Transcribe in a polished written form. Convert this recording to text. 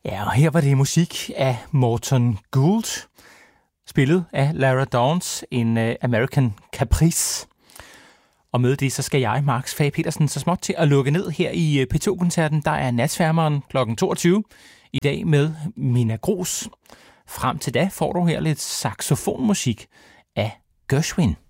Ja, og her var det musik af Morton Gould, spillet af Lara Downs, en American Caprice. Og med det, så skal jeg, Marks Fage Petersen, så småt til at lukke ned her i P2-koncerten. Der er Natsværmeren kl. 22 i dag med Minna Grooss. Frem til da får du her lidt saxofonmusik af Gershwin.